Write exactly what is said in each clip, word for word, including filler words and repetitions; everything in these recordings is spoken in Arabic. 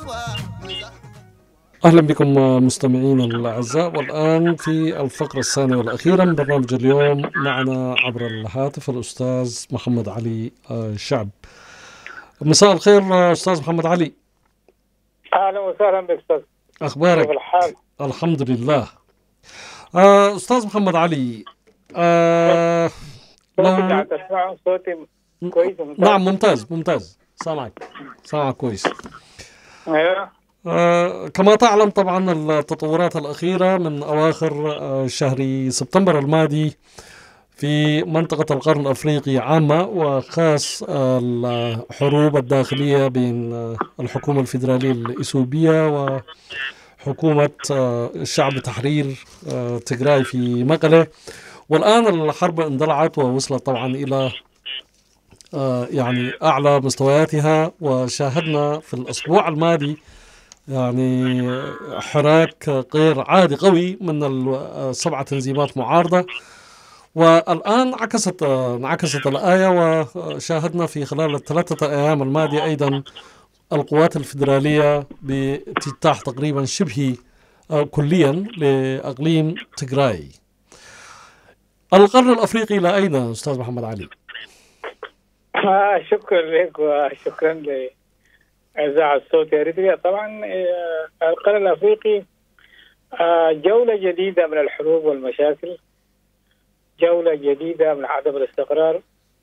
أهلا بكم مستمعينا الأعزاء، والآن في الفقرة الثانية والأخيرة من برنامج اليوم معنا عبر الهاتف الأستاذ محمد علي شعب. مساء الخير أستاذ محمد علي. أهلا وسهلا بك أستاذ. أخبارك؟ كيف الحال؟ الحمد لله. أستاذ محمد علي، أه صوتي لو... قاعد تسمعه؟ صوتي كويس وممتاز؟ نعم ممتاز ممتاز، سامعك سامعك كويس. أيوه. آه كما تعلم طبعا التطورات الأخيرة من أواخر آه شهر سبتمبر الماضي في منطقة القرن الأفريقي عامة، وخاص آه الحروب الداخلية بين آه الحكومة الفيدرالية الإثيوبية وحكومة آه الشعب تحرير آه تيغراي في مقلة. والآن الحرب اندلعت ووصلت طبعا إلى آه يعني أعلى مستوياتها، وشاهدنا في الأسبوع الماضي يعني حراك غير عادي قوي من السبع تنظيمات معارضة. والآن عكست انعكست الآية، وشاهدنا في خلال الثلاثة أيام الماضية أيضا القوات الفيدرالية باجتاح تقريبا شبه كليا لأقليم تيغراي. القرن الأفريقي إلى أين أستاذ محمد علي؟ آه شكرا لك وشكرا لإذاعة الصوت أريتريا. طبعا القرن الأفريقي جولة جديدة من الحروب والمشاكل، جولة جديدة من عدم الاستقرار.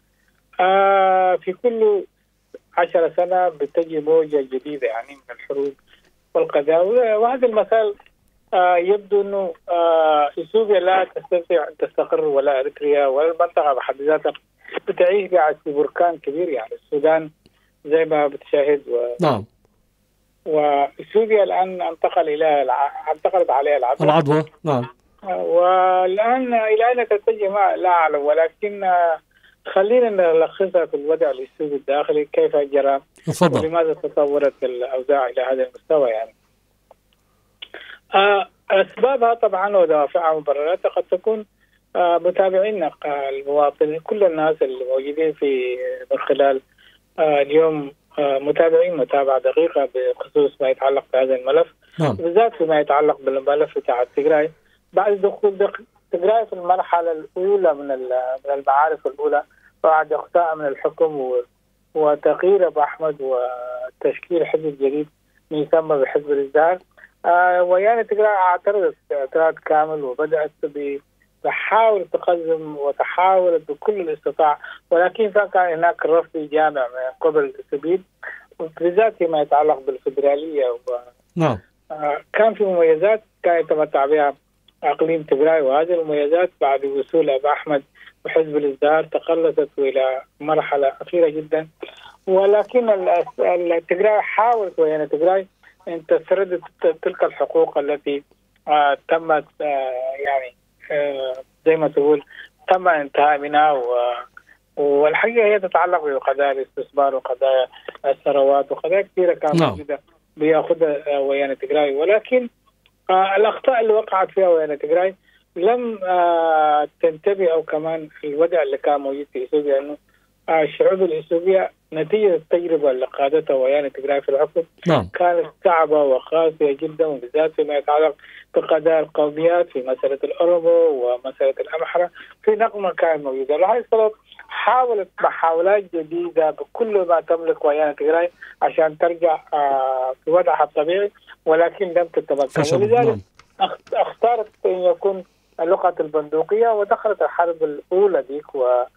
في كل عشر سنة بتجي موجة جديدة يعني من الحروب والقضايا، وهذا المثال يبدو أنه إثيوبيا لا تستطيع أن تستقر، ولا أريتريا ولا المنطقة بحد ذاتها بتعيش قاعد في بركان كبير. يعني السودان زي ما بتشاهد و... نعم. وإثيوبيا الآن انتقل إلى الع... انتقلت عليها العدوى العدوى نعم. والآن إلى أين تتجه ما لا أعلم، ولكن خلينا نلخصها في الوضع الإثيوبي الداخلي كيف جرى تفضل. ولماذا تطورت الأوضاع إلى هذا المستوى. يعني آه أسبابها طبعا ودوافعها ومبرراتها قد تكون آه متابعين المواطنين، كل الناس اللي موجودين في من خلال آه اليوم آه متابعين متابعة دقيقة بخصوص ما يتعلق بهذا الملف، نعم. بالذات فيما يتعلق بالملف بتاع تيغراي. بعد دخول تيغراي في المرحلة الأولى من من المعارف الأولى، بعد إخفاء من الحكم وتغيير أبو أحمد وتشكيل حزب جديد يسمى بحزب الازدهار، آه ويانا تيغراي اعترضت اعتراض كامل وبدأت تحاول تقزم وتحاولت بكل الاستطاع، ولكن كان هناك رفض جامع من قبل الإثيوبيين بالذات فيما يتعلق بالفدرالية و... نعم. آه كان في مميزات كان يتمتع بها اقليم تيغراي، وهذه المميزات بعد وصول ابو احمد وحزب الازدهار تقلصت الى مرحله اخيره جدا. ولكن تيغراي حاولت ويانا تيغراي ان تسترد تلك الحقوق التي آه تمت آه يعني آه زي ما تقول تم انتهاء منها، و والحقيقه هي تتعلق بقضايا الاستثمار وقضايا الثروات وقضايا كثيره كانت موجوده بياخذها ويانا تيغراي. ولكن آه الأخطاء اللي وقعت فيها ويانا تيغراي لم آه تنتبه، أو كمان الوضع اللي كان موجود في إثيوبيا أنه آه الشعوب الإثيوبية نتيجة التجربة اللي قادتها ويانا تيغراي في الحكم نعم. كانت صعبة وقاسية جدا، وبالذات فيما يتعلق بقضايا القوميات في مسألة الأورومو ومسألة الأمحرة في نقمة كانت موجودة. لهذا السبب حاولت محاولات جديدة بكل ما تملك ويانا تيغراي عشان ترجع آه في وضعها الطبيعي، ولكن لم تتمكن، ولذلك اختارت أن يكون اللغة البندقية ودخلت الحرب الأولى ديك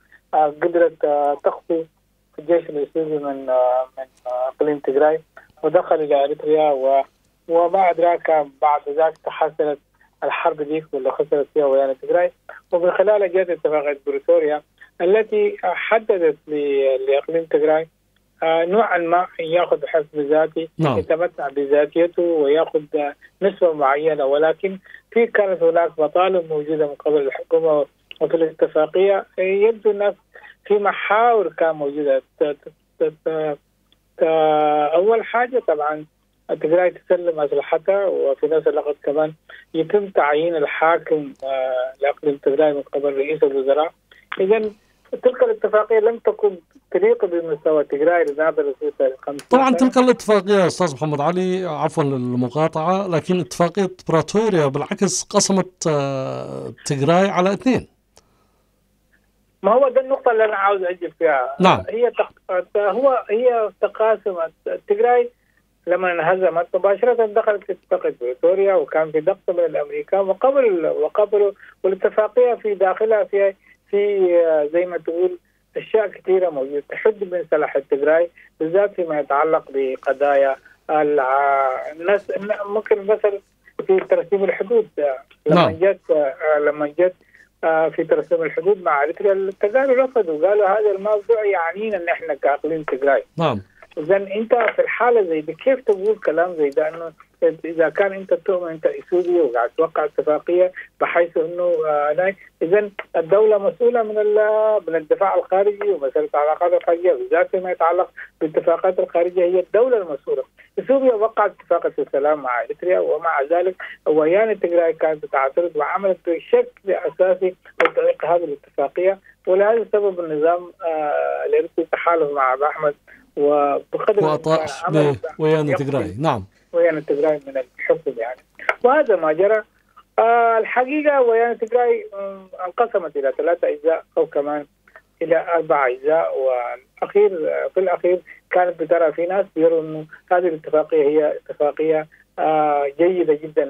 وقدرت آه تخفي الجيش الإثيوبي من آه من إقليم آه تيغراي ودخل إلى أريتريا، و وما أدراك بعد ذلك تحسنت الحرب ديك واللي خسرت فيها ويانا تيغراي، ومن خلالها جاءت اتفاقية بريتوريا التي حددت لإقليم تيغراي آه نوعا ما ياخذ حزب ذاتي نعم. يتمتع بذاتيته وياخذ نسبة معينة، ولكن في كانت هناك مطالب موجودة من قبل الحكومة وفي الاتفاقية يبدو الناس في محاور كان موجودة. أول حاجة طبعا تيغراي تسلم أسلحتها، وفي نفس الوقت كمان يتم تعيين الحاكم آه لإقليم تيغراي من قبل رئيس الوزراء. إذن تلك الاتفاقية لم تكن تليق بمستوى تجراي لنادر طبعا تلك الاتفاقية أستاذ محمد علي، عفوا للمقاطعة، لكن اتفاقية بريتوريا بالعكس قسمت تجراي على اثنين. ما هو ده النقطة اللي أنا عاوز أجيب فيها. نعم. هي تق... هو هي تقاسمت تجراي لما انهزمت مباشرة دخلت في اتفاقية بريتوريا، وكان في ضغط من الأمريكان وقبل وقبلوا، والاتفاقية في داخلها في في زي ما تقول أشياء كثيرة موجودة تحد من صلاح التجراي، بالذات فيما يتعلق بقضايا الناس. ممكن مثلا في ترسيم الحدود لما جت لما جت في ترسيم الحدود مع اريتريا التجاري رفضوا، قالوا هذا الموضوع يعنينا ان احنا كاقليم تجراي. نعم. اذا انت في الحاله زي دي كيف تقول كلام زي ده؟ انه اذا كان انت تؤمن انت اثيوبيا وقاعد توقع اتفاقيه بحيث انه آه اذا الدوله مسؤوله من من الدفاع الخارجي ومساله العلاقات الخارجيه، بالذات فيما يتعلق بالاتفاقات الخارجيه هي الدوله المسؤوله. اثيوبيا وقعت اتفاقيه السلام مع اريتريا، ومع ذلك ويان تجراي كانت تعترض وعملت بشكل اساسي بطريق هذه الاتفاقيه، ولهذا السبب النظام آه الاريتري تحالف مع ابي احمد وبقدر وأطاع ويان تجراي. نعم. ويان تجراي من الحكم يعني، وهذا ما جرى. آه الحقيقة ويان تجراي انقسمت إلى ثلاثة أجزاء أو كمان إلى أربع أجزاء، والأخير في الأخير كانت بترى في ناس يروا إنه هذه الاتفاقية هي اتفاقية آه جيدة جدا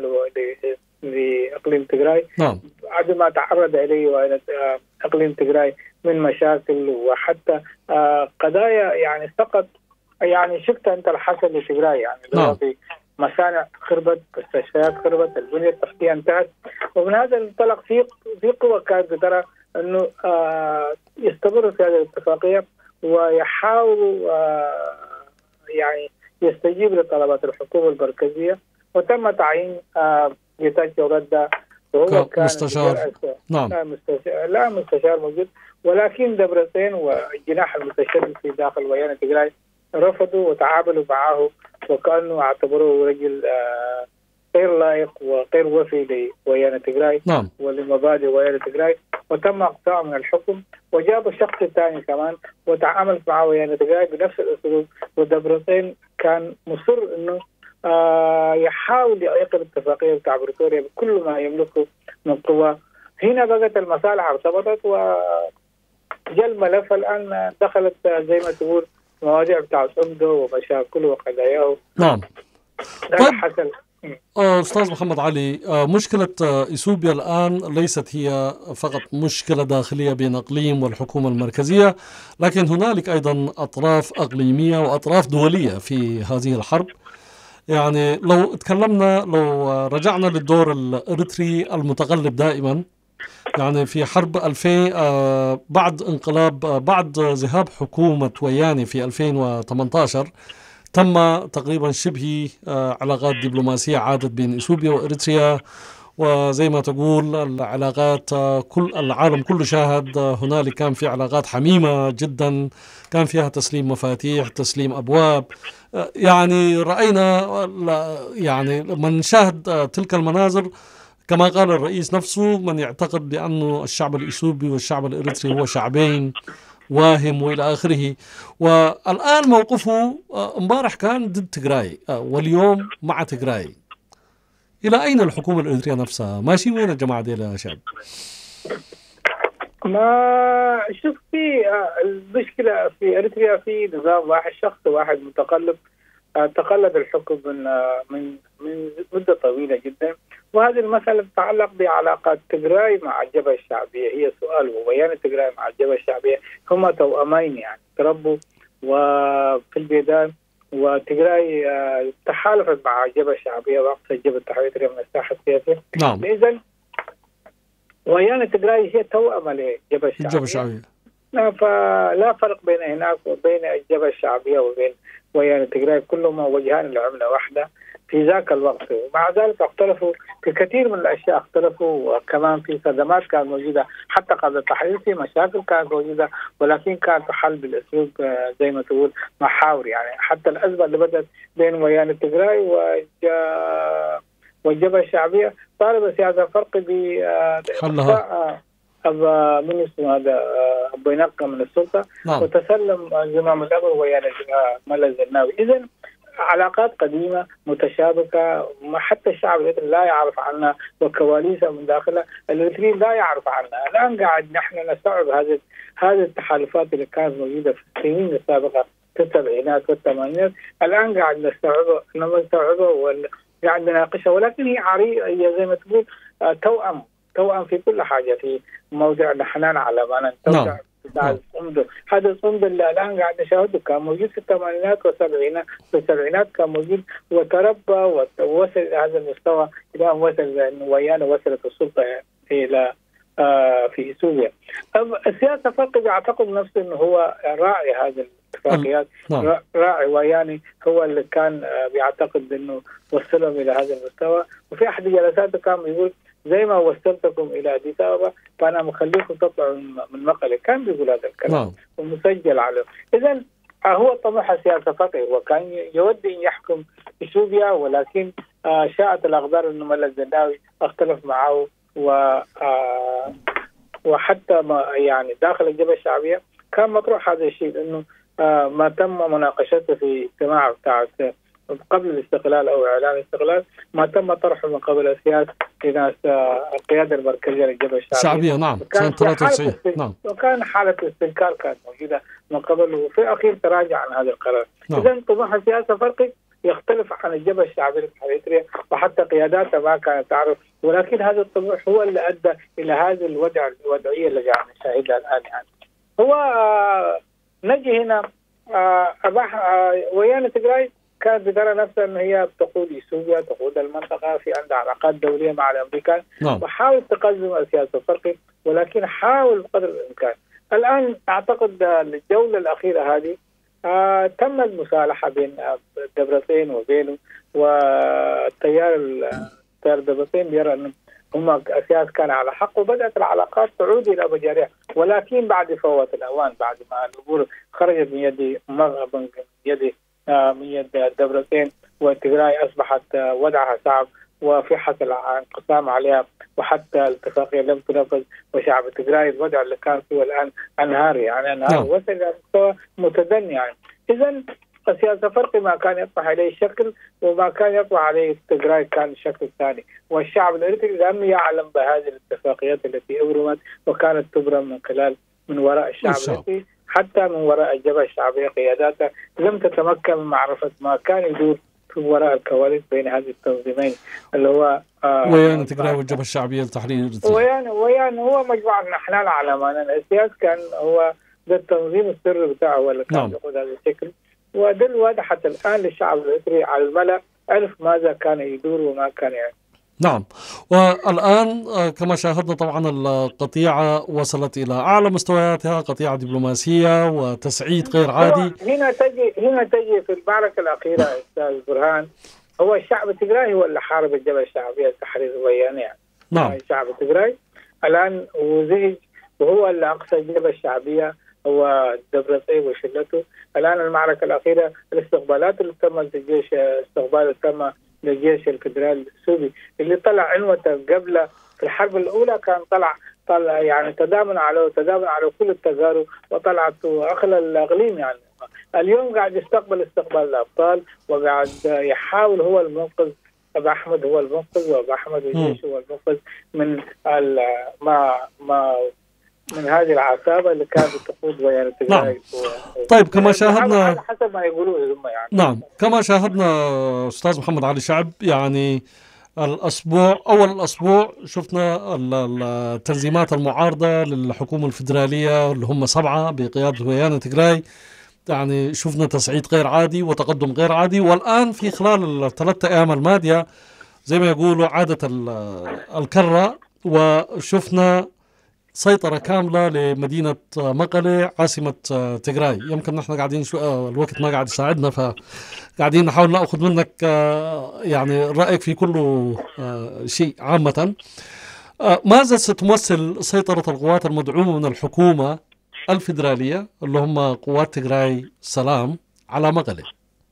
لإقليم تجراي. نعم. بعد ما تعرض إليه وإلى إقليم تجراي من مشاكل وحتى آه قضايا يعني سقط، يعني شفت أنت الحصل لتجراي يعني. نعم. في مصانع خربت، مستشفيات خربت، البنية التحتية انتهت، ومن هذا الانطلق في في قوة كانت ترى انه آه يستمروا في هذه الاتفاقية ويحاولوا آه يعني يستجيب لطلبات الحكومة المركزية، وتم تعيين آه جيتاچو ردا وهو كان مستشار. نعم. لا مستشار لا مستشار موجود، ولكن دبرتين والجناح المتشدد في داخل ويان تجراي رفضوا وتعاملوا معه وكانوا اعتبروه رجل آه غير لائق وغير وفي لويان تجراي. نعم. ولمبادئ ويان تجراي، وتم اقصائه من الحكم وجابوا شخص ثاني كمان وتعامل مع ويان تجراي بنفس الاسلوب، ودبرتين كان مصر انه آه يحاول يعيق الاتفاقيه بتاع بريتوريا بكل ما يملكه من قوه. هنا بقت المصالح ارتبطت وجاء الملف الان دخلت زي ما تقول مواضيع بتاع عمده ومشاكله وقضاياه. نعم. طيب حسن. أستاذ محمد علي، مشكلة إثيوبيا الآن ليست هي فقط مشكلة داخلية بين أقليم والحكومة المركزية، لكن هنالك أيضا أطراف أقليمية وأطراف دولية في هذه الحرب. يعني لو تكلمنا لو رجعنا للدور الإريتري المتغلب دائما، يعني في حرب ألفين آه بعد انقلاب آه بعد ذهاب حكومة وياني في ألفين وثمانية عشر تم تقريبا شبه آه علاقات دبلوماسية عادت بين إثيوبيا وإريتريا، وزي ما تقول العلاقات آه كل العالم كله شاهد آه هنالك كان في علاقات حميمة جدا، كان فيها تسليم مفاتيح، تسليم أبواب. آه يعني رأينا يعني من شاهد آه تلك المناظر كما قال الرئيس نفسه، من يعتقد بأنه الشعب الإثيوبي والشعب الإريتري هو شعبين واهم وإلى آخره. والآن موقفه امبارح كان ضد تجراي واليوم مع تجراي. إلى أين الحكومة الإريترية نفسها؟ ماشي وين الجماعة دي يا شعب؟ ما شوف في المشكلة في إريتريا في نظام واحد، شخص واحد متقلب تقلد الحكم من من من مدة طويلة جدا، وهذه المسألة تتعلق بعلاقات تجراي مع الجبهة الشعبية. هي سؤال ويان تجراي مع الجبهة الشعبية هما توأمين يعني تربوا وفي البيدان، وتجراي تحالفت مع الجبهة الشعبية وقت الجبهة التحريرية من الساحة السياسية. نعم. إذن ويان تجراي هي توأمة للجبهة الشعبية. الشعبية. فلا فرق بين هناك وبين الجبهة الشعبية وبين ويان تجراي، كلهما وجهان لعملة واحدة في ذاك الوقت. ومع ذلك اختلفوا في كثير من الأشياء، اختلفوا وكمان في صدمات كانت موجودة حتى قبل التحرير، في مشاكل كانت موجودة ولكن كانت تحل بالأسلوب زي ما تقول محاور. يعني حتى الأزمة اللي بدأت بين ويان تجراي والجبهة الشعبية طالب سياسة فرق بحلها أبا من اسمه هذا أبو ينقى من السلطة نعم. وتسلم زمام الأمر ويا ملا الزناوي. إذن علاقات قديمة متشابكة، حتى الشعب الإريتري لا يعرف عنها وكواليسها من داخلها الإريتريين لا يعرف عنها. الآن قاعد نحن نستوعب هذه هذه التحالفات اللي كانت موجودة في السنين السابقة في السبعينات والثمانينات، الآن قاعد نستوعبها نستوعبها وقاعد نناقشها، ولكن هي عريضة، هي زي ما تقول توأم توأم في كل حاجة، في موضع الحنان على ما نتوقع. نعم. هذا الصمد اللي الآن قاعد نشاهده كان موجود في الثمانينات والسبعينات، في السبعينات كان موجود وتربى ووصل إلى هذا المستوى إلى أن وصل إنه ويانا وصلت السلطة إلى آه في إثيوبيا. السياسة فرق يعتقد نفسه إنه هو راعي هذه الاتفاقيات، نعم. راعي وياني هو اللي كان آه بيعتقد إنه وصلهم إلى هذا المستوى. وفي أحد جلساته كان يقول زي ما وصلتكم إلى أديس أبابا فأنا مخليكم تطلعوا من مقلة، كان بيقول هذا الكلام. نعم. ومسجل عليه. إذن هو طموح السياسة فقط، وكان يود أن يحكم إثيوبيا، ولكن آه شاءت الأقدار أن ملا الزناوي اختلف معه، و آه وحتى ما يعني داخل الجبهة الشعبية كان مطروح هذا الشيء، إنه آه ما تم مناقشته في اجتماع بتاع قبل الاستقلال أو إعلان الاستقلال، ما تم طرحه من قبل السياسة لناس القيادة المركزية للجبهة الشعبية. نعم سنة ثلاثة وتسعين. نعم. وكان حالة استنكار كانت موجودة من قبل، وفي الأخير تراجع عن هذا القرار. نعم. إذن طموح السياسة فرقي يختلف عن الجبهة الشعبية الإريترية، وحتى قياداتها ما كانت تعرف، ولكن هذا الطموح هو اللي أدى إلى هذه الوضع الوضعية اللي قاعد نشاهدها الآن. يعني هو نجي هنا أباح ويانا تجراي كانت بترى نفسها أن هي تقود إثيوبيا، تقود المنطقة، في عندها علاقات دولية مع الأمريكان. نعم. وحاول تقزم السياسة الفرقي، ولكن حاول بقدر الإمكان. الآن أعتقد الجولة الأخيرة هذه آه تم المصالحة بين دبرتين وبينه، والتيار التيار دبرتين يرى أن هم السياسة كان على حق، وبدأت العلاقات تعود إلى مجاريها، ولكن بعد فوات الأوان، بعد ما الأمور خرجت من يد مغرب من يد من يد دبرتين، وتجراي أصبحت وضعها صعب وفي حصل انقسام عليها، وحتى الاتفاقية لم تنفذ، وشعب تجراي الوضع اللي كان فيه الآن انهار، يعني انهار نعم. وصل إلى مستوى متدني. يعني إذن السياسة فرقي ما كان يطمح عليه شكل، وما كان يطمح عليه تجراي كان شكل ثاني، والشعب الإريتري لم يعلم بهذه الاتفاقيات التي أبرمت وكانت تبرم من خلال من وراء الشعب الإريتري، حتى من وراء الجبهة الشعبية قياداتها لم تتمكن من معرفة ما كان يدور في وراء الكواليس بين هذه التنظيمين، اللي هو آه ويانا تجراي والجبهة الشعبية لتحرير ويانا ويانا هو مجموعة من أحلال على ما السياسة كان هو ده التنظيم السري بتاعه هو اللي كان نعم. يقود هذا الشكل، ودل واضح حتى الآن للشعب الإريتري على الملأ ألف ماذا كان يدور وما كان يعني. نعم. والآن كما شاهدنا طبعا القطيعة وصلت إلى أعلى مستوياتها، قطيعة دبلوماسية وتسعيد غير عادي. هنا تجي هنا تجي في المعركة الأخيرة أستاذ برهان، هو الشعب التجراي هو اللي حارب الجبهة الشعبية لتحرير ويانا. يعني نعم. الشعب التجراي الآن وزهج، وهو اللي أقصى الجبهة الشعبية هو دبرتين وشلته. الآن المعركة الأخيرة الاستقبالات اللي تمت للجيش، استقبال تم للجيش الفدرالي الإثيوبي اللي طلع عنوته قبل في الحرب الأولى، كان طلع طلع يعني تدامن على تدامن على كل التجارب، وطلعت أخلى الأقليم. يعني اليوم قاعد يستقبل استقبال الأبطال، وقاعد يحاول هو المنقذ. أبو أحمد هو المنقذ، وأبو أحمد الجيش هو المنقذ من ما ما من هذه العتابة اللي كانت تقود ويانا تجراي. نعم. طيب كما شاهدنا حسب ما يقولون هم يعني. نعم كما شاهدنا أستاذ محمد علي شعب، يعني الأسبوع أول الأسبوع شفنا التنظيمات المعارضة للحكومة الفيدرالية اللي هم سبعة بقيادة ويانا تجراي، يعني شفنا تصعيد غير عادي وتقدم غير عادي. والآن في خلال الثلاثة أيام الماضية زي ما يقولوا عادة الكرة، وشفنا سيطرة كاملة لمدينة مقلة عاصمة تجراي. يمكن نحن قاعدين شو الوقت ما قاعد يساعدنا، فقاعدين نحاول نأخذ منك يعني رأيك في كل شيء عامة. ماذا ستمثل سيطرة القوات المدعومة من الحكومة الفيدرالية اللي هم قوات تجراي سلام على مقلة؟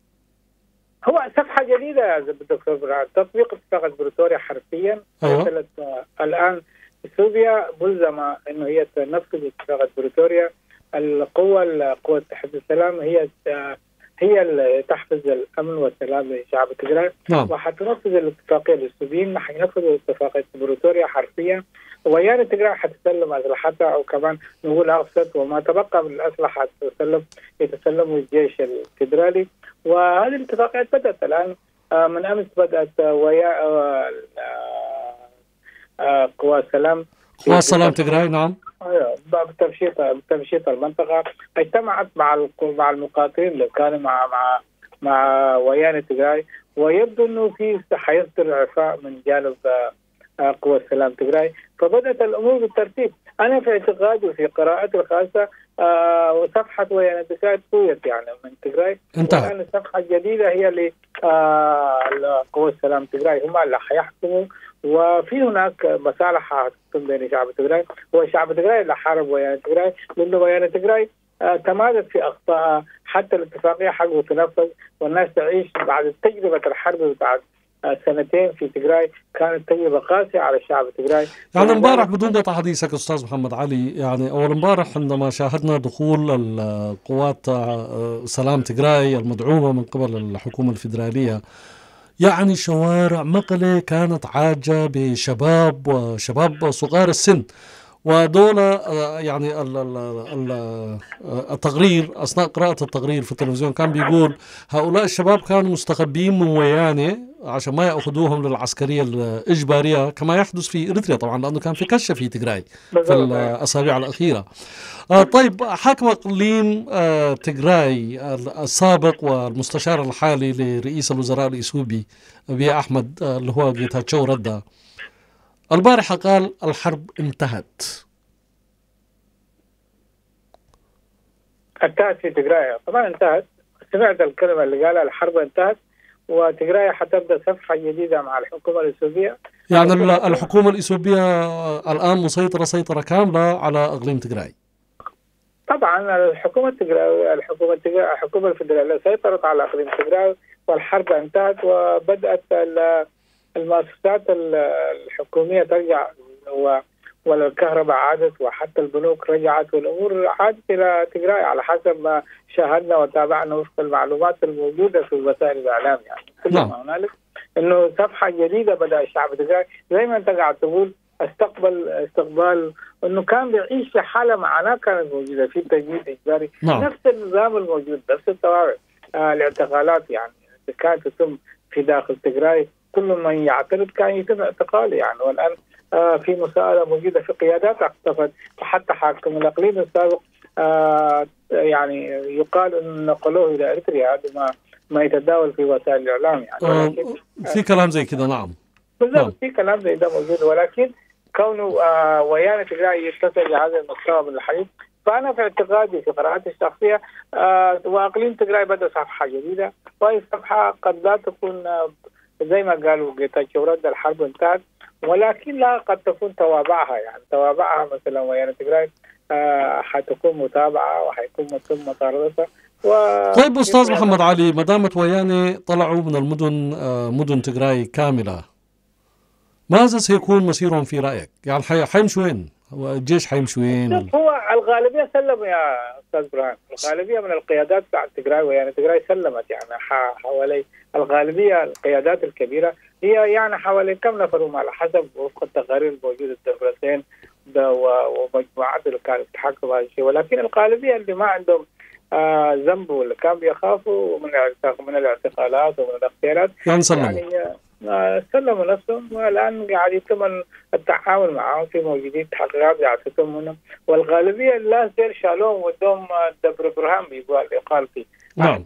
هو صفحة جديدة يا دكتور برهان، تطبيق اتفاق بريتوريا حرفيا. أيوة. الآن اثيوبيا ملزمه انه هي تنفذ اتفاقيه بريتوريا. القوى قوى تحفيز السلام هي هي اللي تحفز الامن والسلام لشعب تجراي، نعم. وحتنفذ الاتفاقيه. الاثيوبيين حينفذوا اتفاقيه بريتوريا حرفيا، ويانا تجراي حتسلم اسلحتها او كمان نقول افسد، وما تبقى من الاسلحه تسلم يتسلموا الجيش الفدرالي. وهذه الاتفاقيات بدات الان من امس، بدات ويا قوى السلام قوى السلام تجراي. نعم. بتمشيط بتمشيط المنطقه، اجتمعت مع مع المقاتلين اللي كانوا مع مع مع ويانا تجراي، ويبدو انه في حيصدر اعفاء من جانب قوى السلام تجراي. فبدات الامور بالترتيب. انا في اعتقادي وفي قراءتي الخاصه آه صفحه ويانا تجراي طويت يعني من تجراي، والان الصفحه الجديده هي اللي آه قوى السلام تجراي هم اللي حيحكموا، وفي هناك مصالح حتكون بين شعب تجراي وشعب تجراي اللي حارب ويانا تجراي، لانه ويانا تجراي آه تمادت في اخطاء حتى الاتفاقيه حقه تنفذ، والناس تعيش بعد تجربه الحرب بتاعت سنتين في تجراي، كانت تجربه قاسيه على الشعب التجراي. يعني امبارح بدون قطع حديثك استاذ محمد علي، يعني اول امبارح عندما شاهدنا دخول القوات سلام تجراي المدعومه من قبل الحكومه الفدراليه، يعني شوارع مقله كانت عاجه بشباب وشباب صغار السن، ودولة يعني التقرير أثناء قراءة التقرير في التلفزيون كان بيقول هؤلاء الشباب كانوا مستخبيين من ويانة عشان ما يأخذوهم للعسكرية الإجبارية كما يحدث في إريتريا طبعا، لأنه كان في كشف في تجراي في الأسابيع الأخيرة. آه طيب، حاكم إقليم آه تجراي السابق والمستشار الحالي لرئيس الوزراء الإثيوبي أبي أحمد آه اللي هو جيتاتشو ردا البارحة قال الحرب انتهت. انتهت في تجراي، طبعا انتهت. سمعت الكلمة اللي قالها الحرب انتهت، وتجراي حتبدأ صفحة جديدة مع الحكومة الإثيوبية. يعني الحكومة الإثيوبية الآن مسيطرة سيطرة كاملة على إقليم تجراي. طبعا الحكومة تجراي الحكومة تجراي الحكومة الفدرالية سيطرت على إقليم تجراي، والحرب انتهت، وبدأت المؤسسات الحكومية ترجع، والكهرباء عادت، وحتى البنوك رجعت، والأمور عادت إلى تجراي على حسب ما شاهدنا وتابعنا وفق المعلومات الموجودة في وسائل الإعلام. يعني كل ما هنالك إنه صفحة جديدة بدأ الشعب تجراي، زي ما أنت قاعد تقول استقبل استقبال إنه كان بيعيش في حالة معاناة كانت موجودة في تجنيد إجباري. نعم. نفس النظام الموجود، نفس الطوارئ، آه الاعتقالات يعني كانت تتم في داخل تجراي، كل من يعترض كان يتم اعتقاله يعني. والآن آه في مساءلة موجودة في قيادات اختفت، وحتى حاكم الإقليم السابق آه يعني يقال أن نقلوه إلى إريتريا، هذا ما ما يتداول في وسائل الإعلام يعني. آه في كلام زي كده. نعم بالضبط. نعم. في كلام زي ده موجود، ولكن كونه آه ويانا تجراي يتصل لهذا المستوى من الحديث، فأنا في اعتقادي في قراءتي الشخصية آه وإقليم تجراي بدأ صفحة جديدة، وهي صفحة قد لا تكون آه زي ما قالوا جيتاتشو ردا الحرب انتهت، ولكن لا قد تكون توابعها يعني توابعها مثلا ويانا تجراي آه حتكون متابعة وحيكون متم مطاردتها. و... طيب أستاذ محمد علي، ما دامت ويانا طلعوا من المدن آه مدن تجراي كاملة، ماذا سيكون مسيرهم في رأيك؟ يعني حيمشوا وين؟ الجيش حيمشي وين؟ هو الغالبية سلموا يا أستاذ برهان، الغالبية من القيادات بتاعت تجراي ويانا تجراي سلمت يعني حوالي الغالبية القيادات الكبيرة هي يعني حوالي كم نفر هم على حسب وفق التقارير الموجودة الدبرتين ومجموعات اللي كانت تحكم هذا الشيء، ولكن الغالبية اللي ما عندهم آه ذنب واللي كان بيخافوا من من الاعتقالات ومن الاغتيالات يعني سلموا يعني آه سلموا نفسهم، والآن قاعد يتم التعامل معهم في موجودين تحقيقات قاعد تتم هنا، والغالبية الناس ديل شالوهم ودوم دبر برهان بيقال يقال في نعم.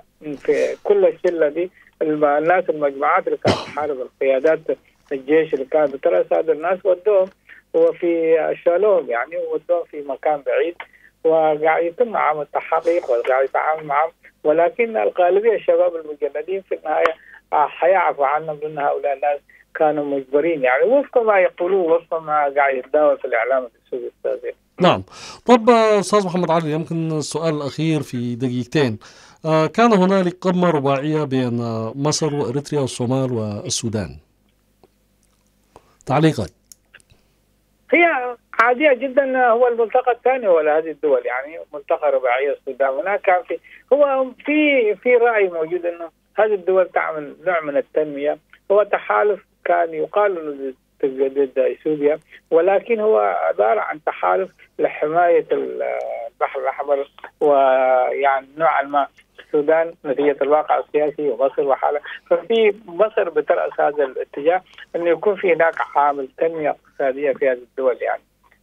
في كل الشلة دي الناس المجموعات اللي كانت تحارب القيادات الجيش اللي كانت بترأس هذا الناس ودوهم وفي شالوهم يعني ودوهم في مكان بعيد، وقاعد يتم معهم التحقيق وقاعد يتعامل معهم، ولكن الغالبية الشباب المجندين في النهاية حيعرفوا عنهم لأن هؤلاء الناس كانوا مجبرين يعني وفق ما يقولوه وفق ما قاعد يتداول في الإعلام السوري السابق. نعم. طب أستاذ محمد علي، يمكن السؤال الأخير في دقيقتين. آه كان هنالك قمة رباعية بين مصر وإريتريا والصومال والسودان، تعليقك؟ هي عادية جدا. هو الملتقى الثاني ولا هذه الدول، يعني ملتقى رباعية السودان، هناك كان في هو في في رأي موجود أنه هذه الدول تعمل نوع من التنمية. هو تحالف كان يقال انه ضد اثيوبيا، ولكن هو عبارة عن تحالف لحماية البحر الأحمر، ويعني نوعا ما السودان نتيجة الواقع السياسي ومصر وحالة، ففي مصر بترأس هذا الاتجاه أنه يكون في هناك عامل تنمية اقتصادية في هذه الدول. يعني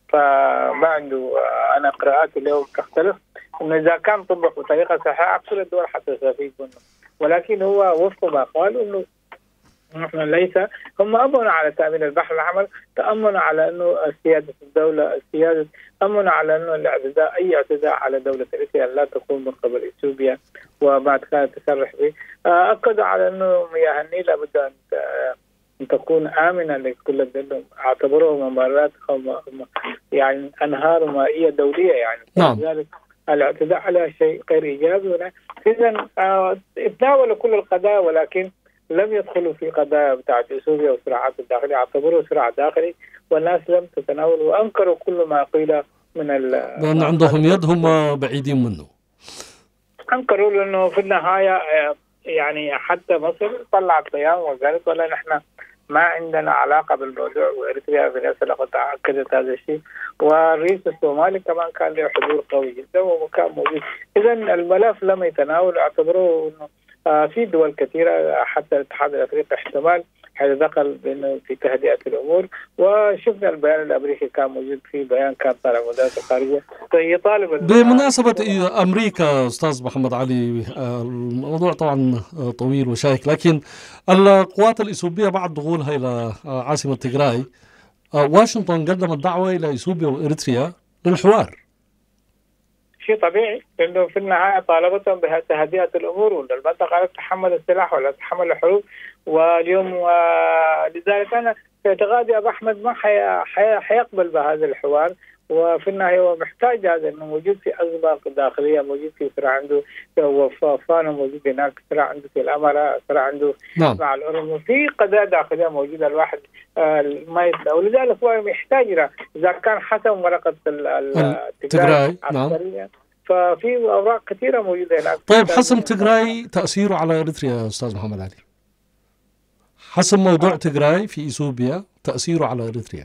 فما عنده أنا قراءاتي له تختلف، أنه إذا كان طبق بطريقة صحيحة كل الدول حتستفيد منه، ولكن هو وفق ما قالوا أنه نحن ليس هم أمنوا على تأمين البحر الأحمر، تأمنوا على أنه سيادة الدولة السيادة أمنوا على أنه الاعتداء أي اعتداء على دولة إثيوبيا لا تكون من قبل إثيوبيا وما كانت تصرح به. أكدوا على أنه مياه النيل لابد أن تكون آمنة لكل الدول، اعتبروها ممرات يعني أنهار مائية دولية، يعني نعم. لذلك الاعتداء على شيء غير إيجابي. إذن تناولوا كل القضايا، ولكن لم يدخلوا في قضايا بتاعت اثيوبيا والصراعات الداخليه، اعتبروه صراع داخلي، والناس لم تتناول وانكروا كل ما قيل من ال لأن عندهم يد هم بعيدين منه. انكروا لانه في النهايه يعني حتى مصر طلعت بيان وقالت ولا نحن ما عندنا علاقه بالموضوع، واريتريا في نفس الوقت اكدت هذا الشيء، والرئيس الصومالي كمان كان له حضور قوي جدا وكان موجود. اذا الملف لم يتناول، اعتبروه انه آه في دول كثيرة حتى الاتحاد الأفريقي احتمال حيتدخل بأنه في تهدئة الأمور، وشفنا البيان الأمريكي كان موجود في بيان كان طالع وزارة الخارجية يطالب. بمناسبة أمريكا أستاذ محمد علي، الموضوع طبعا طويل وشائك، لكن القوات الإثيوبية بعد دخولها إلى عاصمة تيغراي، واشنطن قدمت دعوة إلى إثيوبيا وإريتريا للحوار. شيء طبيعي، لأنه في النهاية طالبتهم بتهدئة الأمور، وأن المنطقة لا تتحمل السلاح ولا تتحمل الحروب. واليوم ولذلك أنا في اعتقادي أبو أحمد ما حيقبل بهذا الحوار، وفي النهاية هو محتاج هذا، أنه موجود في أزمة داخلية، موجود في صراع عنده وفانه موجود هناك، صراع عنده في الأمارة، صراع عنده نعم. مع الأورمو، في قضايا داخلية موجودة الواحد آه ما يسمع، ولذلك هو محتاج له. إذا كان حسم ورقة تيغراي نعم، ففي أوراق كثيرة موجودة هناك. طيب حسم تيغراي تأثيره على إريتريا أستاذ محمد علي؟ حسم موضوع آه. تيغراي في إثيوبيا تأثيره على إريتريا؟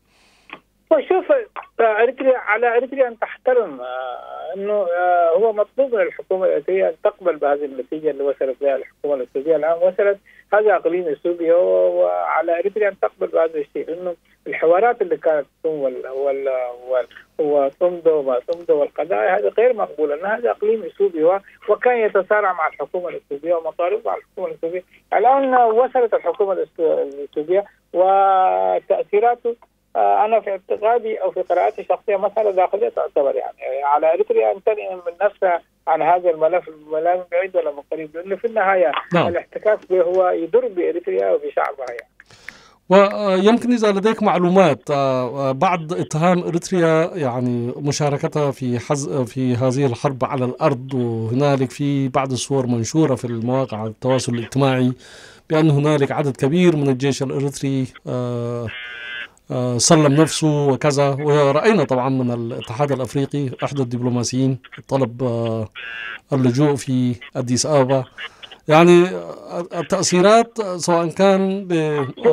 وشوف إريتريا على إريتريا أن تحترم آه أنه آه هو مطلوب من الحكومة الإثيوبية أن تقبل بهذه النتيجة اللي وصلت لها الحكومة الإثيوبية الآن. وصلت هذا إقليم إثيوبيا، وعلى إريتريا أن تقبل بهذا الشيء، لأنه الحوارات اللي كانت تقوم وال وال وال وصمدو وما صمدو والقضايا هذا غير مقبول، أن هذا إقليم إثيوبيا وكان يتصارع مع الحكومة الإثيوبية ومطالب مع الحكومة الإثيوبية. الآن وصلت الحكومة الإثيوبية وتأثيراته أنا في اعتقادي أو في قراءاتي الشخصية مسألة داخلية تعتبر، يعني على إريتريا أن تنأي من نفسها عن هذا الملف لا من بعيد ولا من قريب، لأنه في النهاية نعم. الاحتكاك به هو يضر بإريتريا وبشعبها يعني. ويمكن إذا لديك معلومات بعد اتهام إريتريا يعني مشاركتها في حز في هذه الحرب على الأرض، وهنالك في بعض الصور منشورة في المواقع التواصل الاجتماعي بأن هنالك عدد كبير من الجيش الإريتري سلم نفسه وكذا، ورأينا طبعا من الاتحاد الأفريقي أحد الدبلوماسيين طلب اللجوء في أديس أبابا. يعني التأثيرات سواء كان ب